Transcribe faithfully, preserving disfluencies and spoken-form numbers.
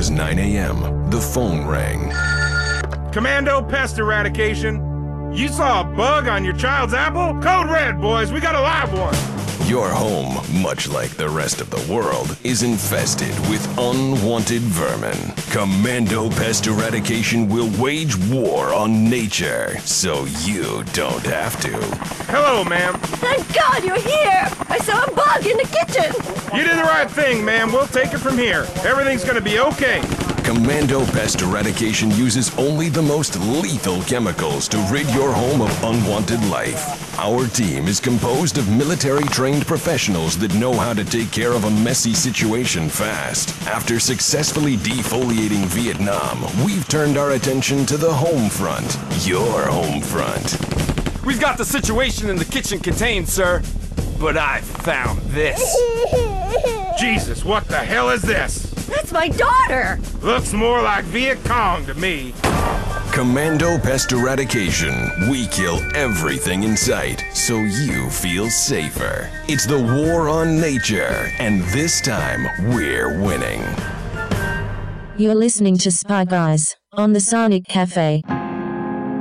was nine a.m. The phone rang. Commando Pest Eradication. You saw a bug on your child's apple? Code red, boys. We got a live one. Your home, much like the rest of the world, is infested with unwanted vermin. Commando Pest Eradication will wage war on nature, so you don't have to. Hello, ma'am. Thank God you're here! I saw a bug in the kitchen! You did the right thing, ma'am. We'll take it from here. Everything's gonna be okay. Commando Pest Eradication uses only the most lethal chemicals to rid your home of unwanted life. Our team is composed of military-trained professionals that know how to take care of a messy situation fast. After successfully defoliating Vietnam, we've turned our attention to the home front, your home front. We've got the situation in the kitchen contained, sir, but I found this. Jesus, what the hell is this? That's my daughter! Looks more like Viet Cong to me. Commando Pest Eradication. We kill everything in sight, so you feel safer. It's the war on nature, and this time, we're winning. You're listening to Spy Guys on the Sonic Cafe.